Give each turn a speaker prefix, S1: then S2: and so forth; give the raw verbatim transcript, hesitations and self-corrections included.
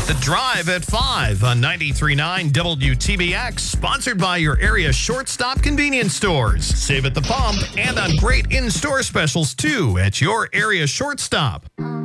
S1: The Drive at five on ninety-three point nine W T B X, sponsored by your area shortstop convenience stores. Save at the pump and on great in-store specials, too, at your area shortstop.